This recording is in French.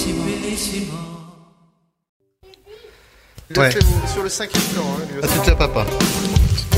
Ouais. Sur le 5e temps, hein, à tout à papa.